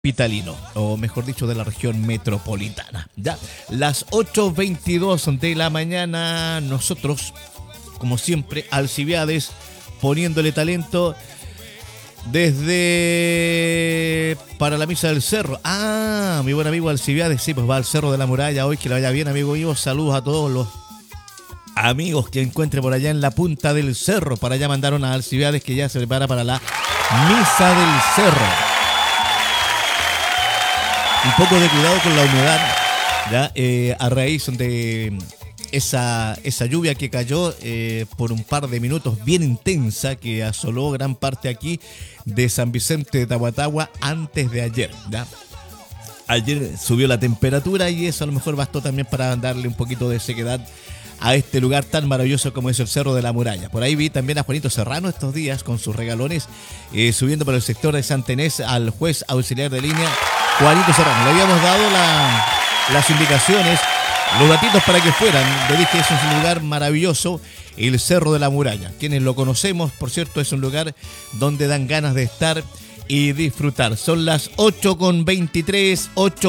capitalino, o mejor dicho, de la región metropolitana. Ya, las 8:22 de la mañana, nosotros, como siempre, Alcibiades, poniéndole talento desde para la misa del cerro. Ah, mi buen amigo Alcibiades, sí, pues va al Cerro de la Muralla hoy, que le vaya bien, amigo mío. Saludos a todos los amigos que encuentre por allá en la punta del cerro. Para allá mandaron a Alcibiades, que ya se prepara para la misa del cerro. Un poco de cuidado con la humedad, ¿ya? A raíz de esa lluvia que cayó por un par de minutos bien intensa, que asoló gran parte aquí de San Vicente de Tahuatahua antes de ayer, ¿ya? Ayer subió la temperatura y eso a lo mejor bastó también para darle un poquito de sequedad a este lugar tan maravilloso como es el Cerro de la Muralla. Por ahí vi también a Juanito Serrano estos días con sus regalones, subiendo por el sector de Santa Inés al juez auxiliar de línea, Juanito Serrano. Le habíamos dado las indicaciones, los datitos para que fueran. Le dije, es un lugar maravilloso, el Cerro de la Muralla. Quienes lo conocemos, por cierto, es un lugar donde dan ganas de estar y disfrutar. Son las 8:23, 8.